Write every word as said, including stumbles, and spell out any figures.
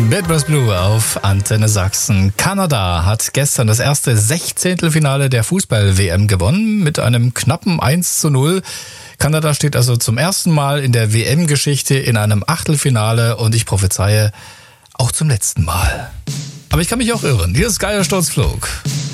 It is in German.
Bad Boys Blue auf Antenne Sachsen. Kanada hat gestern das erste Sechzehntelfinale der Fußball-W M gewonnen mit einem knappen eins zu null. Kanada steht also zum ersten Mal in der W M-Geschichte in einem Achtelfinale und ich prophezeie auch zum letzten Mal. Aber ich kann mich auch irren. Hier ist Geier Sturzflug.